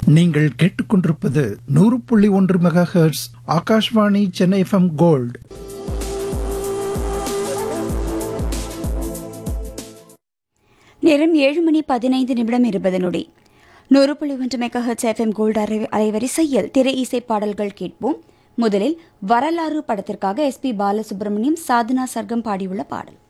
நீங்கள் கேட்டுக்கொண்டிருப்பது 100.1 megahertz Akashvani Chennai FM gold. நேரம் 7:15 100.1 மெகாஹெர்ட்ஸ் எஃப்எம் கோல்ட் அலைவரிசையில் திரை இசை பாடல்கள் கேட்போம். முதலில் வரலாறு படத்திற்காக எஸ்பி பாலசுப்ரமணியம், சாதனா சர்க்கம் பாடியுள்ள பாடல்.